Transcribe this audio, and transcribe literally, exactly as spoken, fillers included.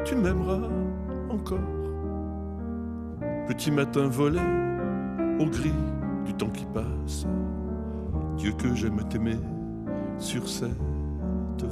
tu m'aimeras encore. Petit matin volé au gris du temps qui passe, Dieu que j'aime t'aimer sur cette